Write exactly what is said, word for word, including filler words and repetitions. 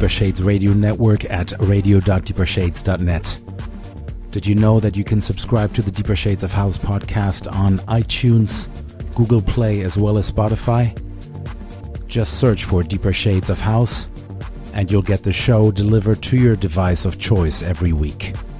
Deeper Shades Radio Network at radio dot deeper shades dot net. Did you know that you can subscribe to the Deeper Shades of House podcast on iTunes, Google Play, as well as Spotify? Just search for Deeper Shades of House, and you'll get the show delivered to your device of choice every week.